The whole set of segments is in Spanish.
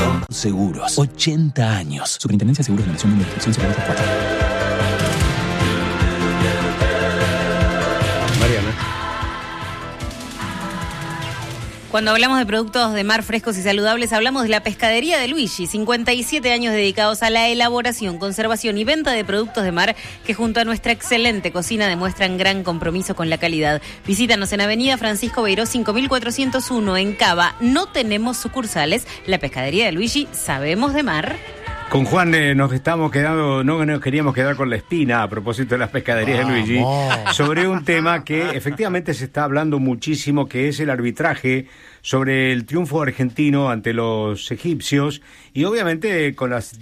Seguros, 80 años. Superintendencia de Seguros de la Nación, número de inscripción 024. Mariana. Cuando hablamos de productos de mar frescos y saludables, hablamos de la Pescadería de Luigi, 57 años dedicados a la elaboración, conservación y venta de productos de mar que junto a nuestra excelente cocina demuestran gran compromiso con la calidad. Visítanos en Avenida Francisco Beiró 5401 en Cava. No tenemos sucursales. La Pescadería de Luigi, sabemos de mar. Con Juan nos estamos quedando, no nos queríamos quedar con la espina a propósito de las pescaderías de Luigi, sobre un tema que efectivamente se está hablando muchísimo, que es el arbitraje sobre el triunfo argentino ante los egipcios y obviamente con las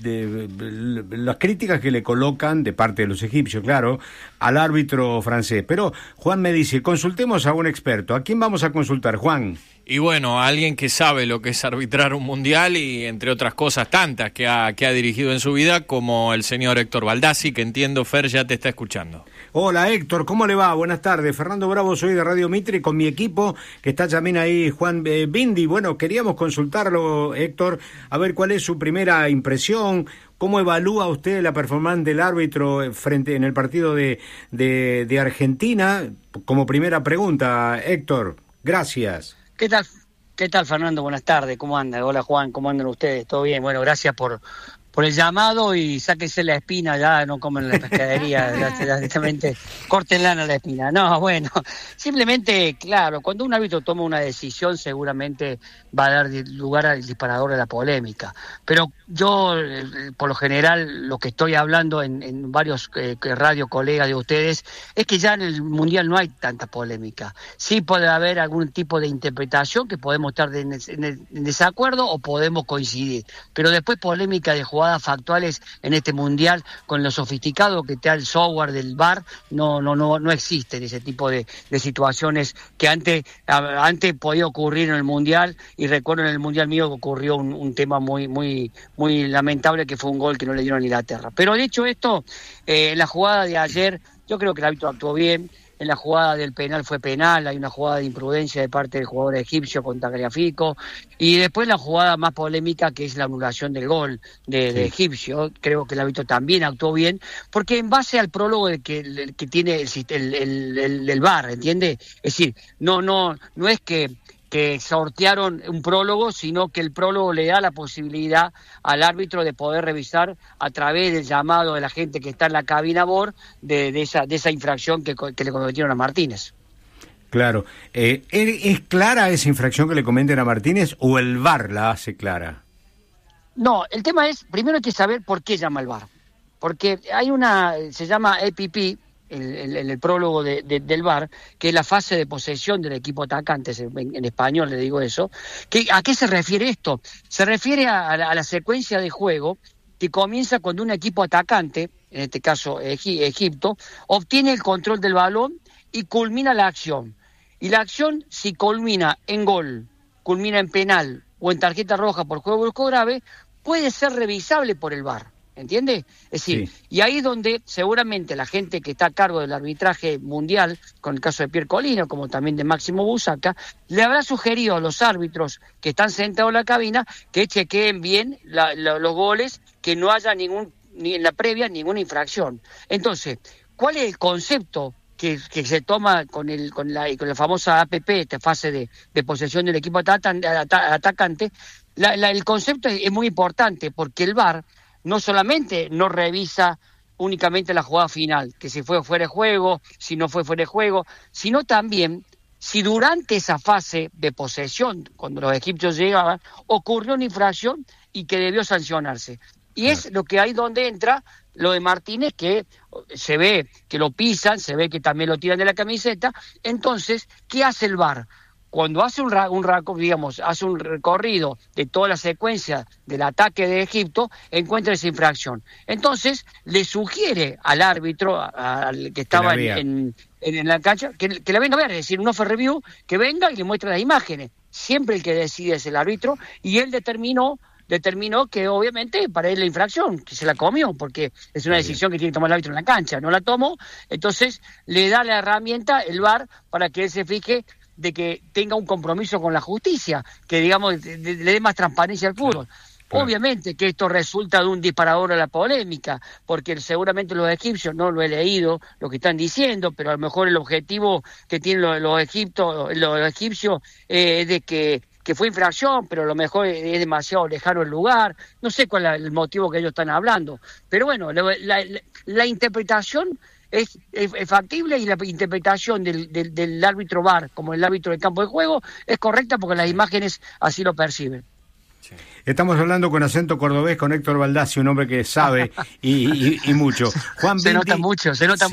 críticas que le colocan de parte de los egipcios, claro, al árbitro francés. Pero Juan me dice, consultemos a un experto. ¿A quién vamos a consultar, Juan? Y bueno, alguien que sabe lo que es arbitrar un mundial y entre otras cosas tantas que ha dirigido en su vida, como el señor Héctor Baldassi, que entiendo, Fer, ya te está escuchando. Hola Héctor, ¿cómo le va? Buenas tardes. Fernando Bravo, soy de Radio Mitre con mi equipo, que está también ahí, Juan Bindi. Bueno, queríamos consultarlo, Héctor, a ver cuál es su primera impresión. ¿Cómo evalúa usted la performance del árbitro frente en el partido de Argentina? Como primera pregunta, Héctor, gracias. ¿Qué tal, Fernando? Buenas tardes, ¿cómo anda? Hola, Juan, ¿cómo andan ustedes? ¿Todo bien? Bueno, gracias por el llamado y sáquense la espina, ya no comen la pescadería, ya directamente córtenla a la espina. No, bueno, simplemente, claro, cuando un árbitro toma una decisión seguramente va a dar lugar al disparador de la polémica, pero yo, por lo general, lo que estoy hablando en varios radio colegas de ustedes, es que ya en el Mundial no hay tanta polémica. Sí puede haber algún tipo de interpretación que podemos estar en desacuerdo o podemos coincidir, pero después polémica de jugadas factuales en este Mundial, con lo sofisticado que está el software del VAR, no existen ese tipo de situaciones que antes podía ocurrir en el Mundial, y recuerdo en el Mundial mío que ocurrió un tema muy lamentable, que fue un gol que no le dieron a Inglaterra. Pero dicho esto, en la jugada de ayer, yo creo que el árbitro actuó bien. En la jugada del penal fue penal, hay una jugada de imprudencia de parte del jugador egipcio con Tagliafico, y después la jugada más polémica, que es la anulación del gol de egipcio. Creo que el árbitro también actuó bien, porque en base al prólogo que tiene el VAR, ¿entiende? Es decir, no es que sortearon un prólogo, sino que el prólogo le da la posibilidad al árbitro de poder revisar a través del llamado de la gente que está en la cabina BOR de esa infracción que le cometieron a Martínez. Claro. ¿Es clara esa infracción que le cometen a Martínez o el VAR la hace clara? No, el tema es, primero hay que saber por qué llama el VAR. Porque se llama APP, el prólogo del VAR, que es la fase de posesión del equipo atacante, en español le digo eso. ¿A qué se refiere esto? Se refiere a la secuencia de juego que comienza cuando un equipo atacante, en este caso Egipto, obtiene el control del balón y culmina la acción. Y la acción, si culmina en gol, culmina en penal o en tarjeta roja por juego brusco grave, puede ser revisable por el VAR. ¿Entiende? Es decir, sí. Y ahí es donde seguramente la gente que está a cargo del arbitraje mundial, con el caso de Pierre Colino, como también de Máximo Busaca, le habrá sugerido a los árbitros que están sentados en la cabina que chequeen bien los goles, que no haya ni en la previa ninguna infracción. Entonces, ¿cuál es el concepto que se toma con la famosa APP, esta fase de posesión del equipo atacante? El concepto es muy importante, porque el VAR no solamente no revisa únicamente la jugada final, que si fue fuera de juego, si no fue fuera de juego, sino también si durante esa fase de posesión, cuando los egipcios llegaban, ocurrió una infracción y que debió sancionarse. Y es lo que hay donde entra lo de Martínez, que se ve que lo pisan, se ve que también lo tiran de la camiseta. Entonces, ¿qué hace el VAR? Cuando hace un recorrido de toda la secuencia del ataque de Egipto, encuentra esa infracción. Entonces, le sugiere al árbitro, al que estaba en la cancha, que la venga a ver, es decir, un offer review, que venga y le muestre las imágenes. Siempre el que decide es el árbitro, y él determinó que obviamente para él la infracción, que se la comió, porque es una decisión que tiene que tomar el árbitro en la cancha, no la tomó. Entonces, le da la herramienta, el VAR, para que él se fije de que tenga un compromiso con la justicia, que digamos le dé más transparencia al fútbol. Claro. Obviamente que esto resulta de un disparador a la polémica, porque seguramente los egipcios, no lo he leído, lo que están diciendo, pero a lo mejor el objetivo que tienen los egipcios es de que fue infracción, pero a lo mejor es demasiado lejano el lugar, no sé cuál es el motivo que ellos están hablando, pero bueno, la interpretación es factible y la interpretación del árbitro VAR como el árbitro del campo de juego es correcta porque las imágenes así lo perciben. Estamos hablando con acento cordobés con Héctor Baldassi, un hombre que sabe y mucho. Juan se Bindi... nota mucho.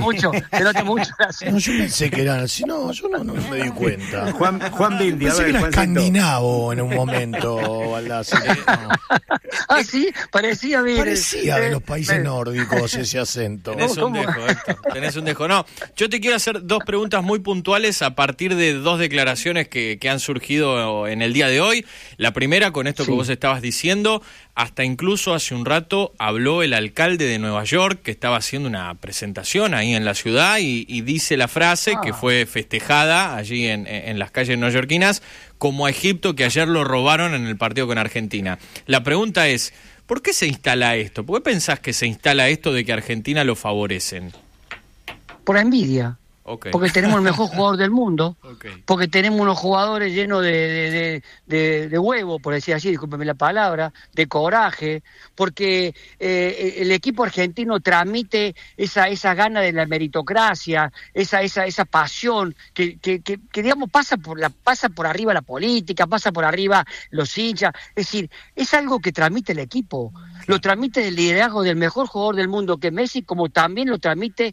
No, yo pensé que era así, no, yo no me di cuenta. Juan Bindi, pensé a ver, que era Juancito. escandinavo en un momento, Baldassi. No. Ah, sí, parecía bien. Parecía de los países nórdicos ese acento. Tenés un dejo, Héctor. Tenés un dejo. No, yo te quiero hacer dos preguntas muy puntuales a partir de dos declaraciones que han surgido en el día de hoy. La primera, con esto que vos estabas diciendo, hasta incluso hace un rato habló el alcalde de Nueva York, que estaba haciendo una presentación ahí en la ciudad, y dice la frase que fue festejada allí en las calles neoyorquinas, como a Egipto, que ayer lo robaron en el partido con Argentina. La pregunta es, ¿por qué se instala esto? ¿Por qué pensás que se instala esto de que a Argentina lo favorecen? Por envidia. Okay. Porque tenemos el mejor jugador del mundo, Okay. porque tenemos unos jugadores llenos de huevo, por decir así, discúlpeme la palabra, de coraje, porque el equipo argentino transmite esa gana de la meritocracia, esa pasión que digamos pasa por arriba la política, pasa por arriba los hinchas, es decir, es algo que transmite el equipo, lo transmite el liderazgo del mejor jugador del mundo que es Messi, como también lo transmite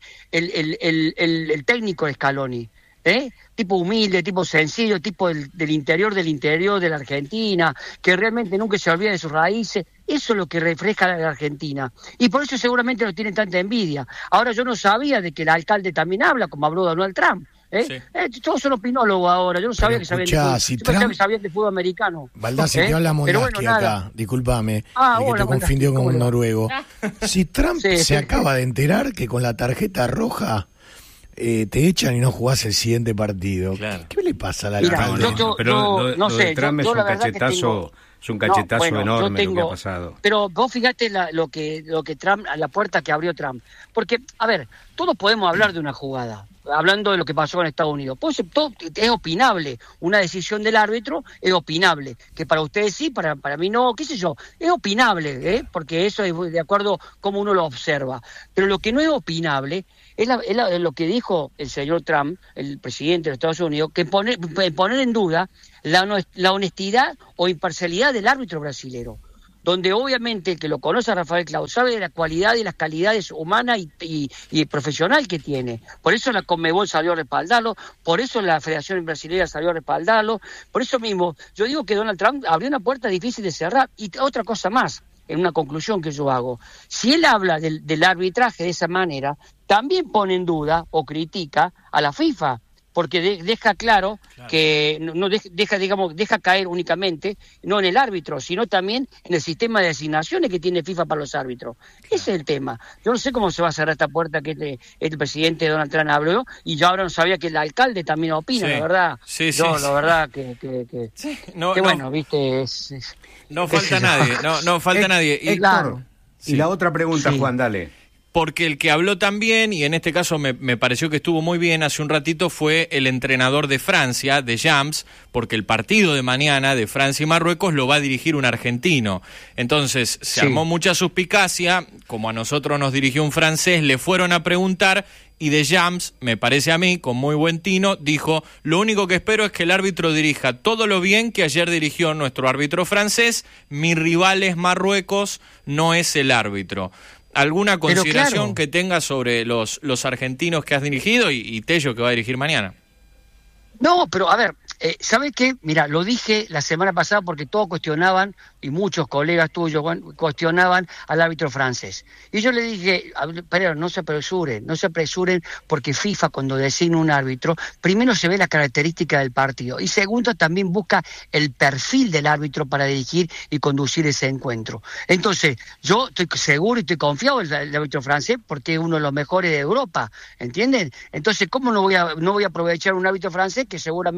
el técnico de Scaloni, tipo humilde, tipo sencillo, tipo del interior de la Argentina, que realmente nunca se olvida de sus raíces. Eso es lo que refleja la Argentina, y por eso seguramente no tienen tanta envidia. Ahora, yo no sabía de que el alcalde también habla, como habló Donald Trump. Todos son opinólogos ahora, yo no sabía que sabían de fútbol. Si yo pensaba que sabían de fútbol americano. Baldassi, te habla Monaski acá, discúlpame, el que te confundió con un noruego. Si Trump se acaba de enterar que con la tarjeta roja te echan y no jugás el siguiente partido. Claro. ¿Qué le pasa a la alcalde? No sé, Trump es un cachetazo, es un cachetazo enorme lo que ha pasado. Pero vos fíjate lo que Trump, a la puerta que abrió Trump. Porque, a ver, todos podemos hablar de una jugada, hablando de lo que pasó en Estados Unidos. Pues, todo es opinable, una decisión del árbitro es opinable, que para ustedes sí, para mí no, qué sé yo, es opinable, porque eso es de acuerdo a cómo uno lo observa. Pero lo que no es opinable es lo que dijo el señor Trump, el presidente de los Estados Unidos, que poner en duda la honestidad o imparcialidad del árbitro brasilero, donde obviamente el que lo conoce a Rafael Clau sabe de la cualidad y las calidades humanas y profesional que tiene. Por eso la Conmebol salió a respaldarlo, por eso la Federación Brasileña salió a respaldarlo, por eso mismo yo digo que Donald Trump abrió una puerta difícil de cerrar. Y otra cosa más, en una conclusión que yo hago, si él habla del arbitraje de esa manera, también pone en duda o critica a la FIFA, porque deja claro que no deja caer únicamente no en el árbitro, sino también en el sistema de asignaciones que tiene FIFA para los árbitros. Ese es el tema. Yo no sé cómo se va a cerrar esta puerta que el presidente Donald Trump abrió, y yo ahora no sabía que el alcalde también opina, la verdad. La verdad que bueno, viste, no falta nadie, no falta nadie. Y claro. Y la otra pregunta, Juan, dale. Porque el que habló también, y en este caso me pareció que estuvo muy bien hace un ratito, fue el entrenador de Francia, Deschamps, porque el partido de mañana de Francia y Marruecos lo va a dirigir un argentino. Entonces se armó mucha suspicacia, como a nosotros nos dirigió un francés, le fueron a preguntar, y Deschamps, me parece a mí, con muy buen tino, dijo: lo único que espero es que el árbitro dirija todo lo bien que ayer dirigió nuestro árbitro francés, mi rival es Marruecos, no es el árbitro. ¿Alguna consideración que tengas sobre los argentinos que has dirigido y Tello que va a dirigir mañana? No, pero a ver, ¿sabes qué? Mira, lo dije la semana pasada porque todos cuestionaban, y muchos colegas tuyos, Juan, cuestionaban al árbitro francés. Y yo le dije, pero no se apresuren porque FIFA, cuando designa un árbitro, primero se ve la característica del partido y segundo también busca el perfil del árbitro para dirigir y conducir ese encuentro. Entonces, yo estoy seguro y estoy confiado en el árbitro francés porque es uno de los mejores de Europa, ¿entienden? Entonces, ¿cómo no voy a aprovechar un árbitro francés que seguramente o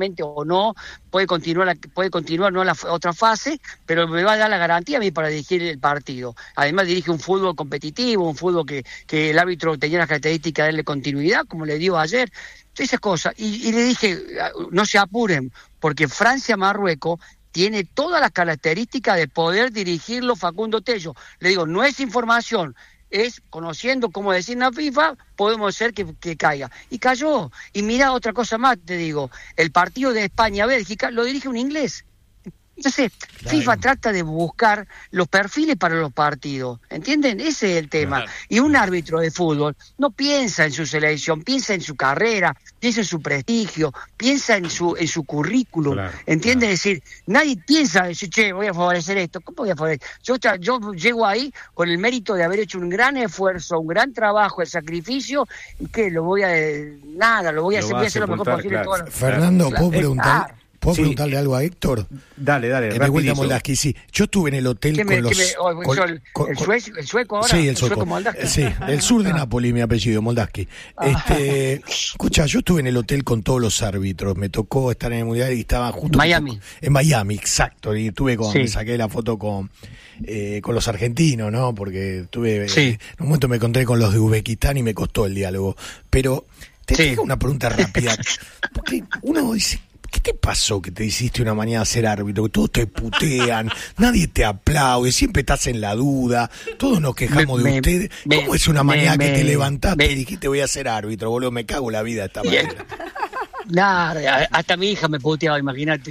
no, puede continuar no la otra fase, pero me va a dar la garantía a mí para dirigir el partido. Además dirige un fútbol competitivo, un fútbol que el árbitro tenía la característica de darle continuidad, como le dio ayer, esas cosas. Y le dije, no se apuren, porque Francia-Marruecos tiene todas las características de poder dirigirlo Facundo Tello. Le digo, no es información, es conociendo cómo decir la FIFA, podemos hacer que caiga. Y cayó. Y mira otra cosa más, te digo, el partido de España-Bélgica lo dirige un inglés. Entonces, claro. FIFA trata de buscar los perfiles para los partidos, ¿entienden? Ese es el tema. Claro. Y un árbitro de fútbol no piensa en su selección, piensa en su carrera, piensa en su prestigio, piensa en su currículum, claro, ¿entiendes? Claro. Es decir, nadie piensa, decir, che, voy a favorecer esto. ¿Cómo voy a favorecer? Yo llego ahí con el mérito de haber hecho un gran esfuerzo, un gran trabajo, el sacrificio, y que lo voy a hacer lo mejor posible. Claro. Fernando, ¿puedo preguntar? ¿Puedo preguntarle algo a Héctor? Dale. Me vuelta Moldaski, sí. Yo estuve en el hotel con los... ¿El sueco ahora? Sí, el sueco. Sí, del sur de Nápoles, mi apellido, Moldaski. Escucha, yo estuve en el hotel con todos los árbitros. Me tocó estar en el Mundial y estaba justo... Miami. En Miami, exacto. Y me saqué la foto con los argentinos, ¿no? Porque en un momento me encontré con los de Uzbekistán y me costó el diálogo. Pero te digo una pregunta rápida. Porque uno dice... ¿Qué te pasó que te hiciste una mañana a ser árbitro? Que todos te putean, nadie te aplaude, siempre estás en la duda, todos nos quejamos de ustedes. ¿Cómo es una mañana que te levantaste y dijiste voy a ser árbitro, boludo? Me cago la vida de esta manera. Nada, hasta mi hija me puteaba, imagínate.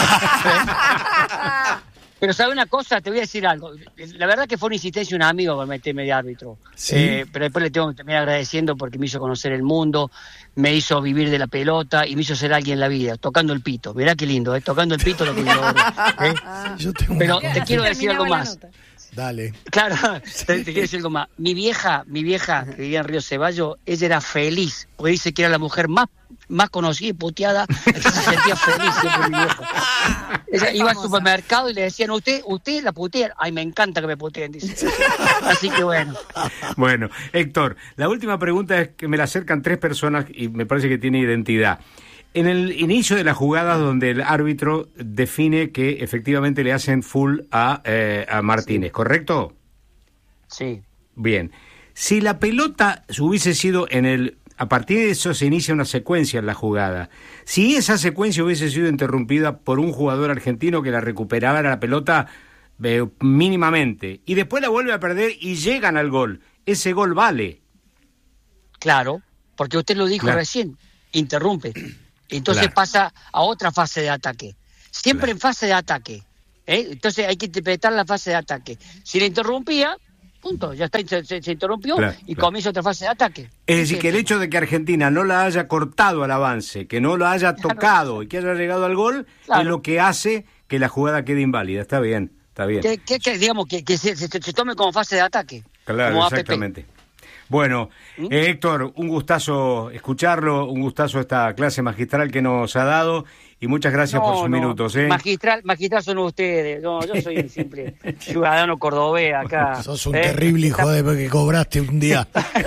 Pero ¿sabes una cosa? Te voy a decir algo. La verdad que fue una insistencia de un amigo para meterme de árbitro. ¿Sí? Pero después le tengo que terminar agradeciendo porque me hizo conocer el mundo, me hizo vivir de la pelota y me hizo ser alguien en la vida, tocando el pito. Mirá qué lindo, tocando el pito lo que yo logro. Pero te quiero decir algo más. Dale. Claro, te quiero decir algo más. Mi vieja, que vivía en Río Ceballos, ella era feliz, porque dice que era la mujer más conocida y puteada, que se sentía feliz siempre mi vieja. Ella iba al supermercado y le decían, usted la putea. Ay, me encanta que me puteen, dice. Así que bueno. Bueno, Héctor, la última pregunta es que me la acercan 3 personas y me parece que tiene identidad. En el inicio de la jugada donde el árbitro define que efectivamente le hacen full a Martínez, ¿correcto? Sí. Bien. Si la pelota hubiese sido a partir de eso se inicia una secuencia en la jugada. Si esa secuencia hubiese sido interrumpida por un jugador argentino que la recuperaba la pelota mínimamente y después la vuelve a perder y llegan al gol, ese gol vale. Claro, porque usted lo dijo recién, interrumpe. Entonces pasa a otra fase de ataque. Siempre en fase de ataque. Entonces hay que interpretar la fase de ataque. Si la interrumpía, punto, ya está, se interrumpió y comienza otra fase de ataque. Es decir, que el hecho de que Argentina no la haya cortado al avance, que no la haya tocado y que haya llegado al gol, es lo que hace que la jugada quede inválida. Está bien. Que digamos, que se tome como fase de ataque. Claro, como exactamente. APP. Bueno, Héctor, un gustazo escucharlo, un gustazo esta clase magistral que nos ha dado y muchas gracias por sus minutos. Magistral son ustedes, yo soy un simple ciudadano cordobés acá. Sos un terrible hijo de que cobraste un día.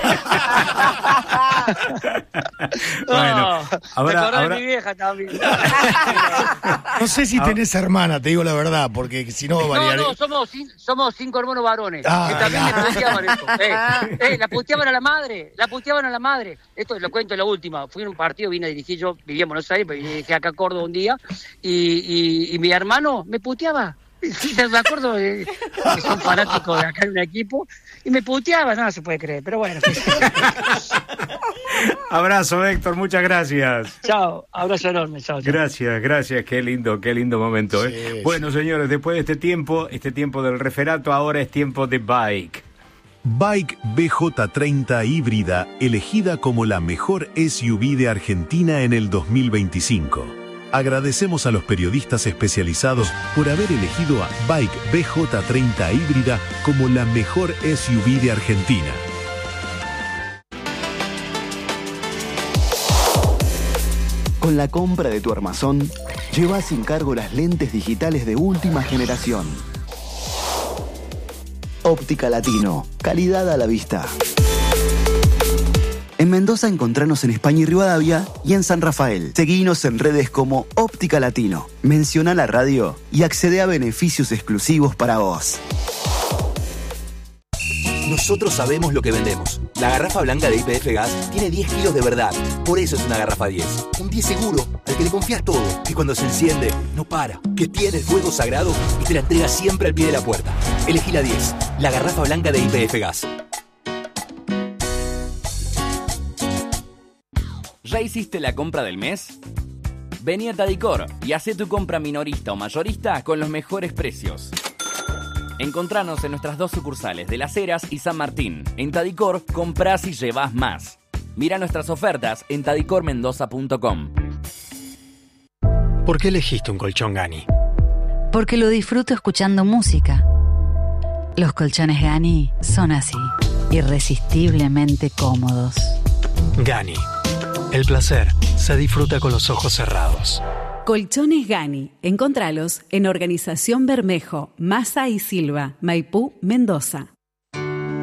Bueno, ahora... mi vieja también. No sé si tenés hermana, te digo la verdad, porque si no variaré. No, somos 5 hermanos varones, que también me puteaban esto. La puteaban a la madre. Esto lo cuento en la última. Fui en un partido, vine a dirigir, yo vivía en Buenos Aires, pero dirigí acá a Córdoba un día, y mi hermano me puteaba. Me acuerdo que son fanáticos de acá en un equipo, y me puteaba, no se puede creer, pero bueno. Abrazo, Héctor, muchas gracias. Chao, abrazo enorme, chao. Gracias, qué lindo momento. Sí. Bueno, señores, después de este tiempo del referato, ahora es tiempo de Bike. Bike BJ30 híbrida, elegida como la mejor SUV de Argentina en el 2025. Agradecemos a los periodistas especializados por haber elegido a Bike BJ30 híbrida como la mejor SUV de Argentina. Con la compra de tu armazón, lleva sin cargo las lentes digitales de última generación. Óptica Latino, calidad a la vista. En Mendoza encontranos en España y Rivadavia y en San Rafael. Seguinos en redes como Óptica Latino. Menciona la radio y accede a beneficios exclusivos para vos. Nosotros sabemos lo que vendemos. La garrafa blanca de YPF Gas tiene 10 kilos de verdad. Por eso es una garrafa 10. Un 10 seguro, al que le confías todo. Que cuando se enciende, no para. Que tiene el fuego sagrado y te la entrega siempre al pie de la puerta. Elegí la 10. La garrafa blanca de YPF Gas. ¿Ya hiciste la compra del mes? Vení a Tadicor y hacé tu compra minorista o mayorista con los mejores precios. Encontranos en nuestras 2 sucursales de Las Heras y San Martín. En Tadicor, comprás y llevás más. Mira nuestras ofertas en tadicormendoza.com. ¿Por qué elegiste un colchón Gani? Porque lo disfruto escuchando música. Los colchones Gani son así, irresistiblemente cómodos. Gani. El placer se disfruta con los ojos cerrados. Colchones Gani. Encontralos en Organización Bermejo, Massa y Silva, Maipú, Mendoza.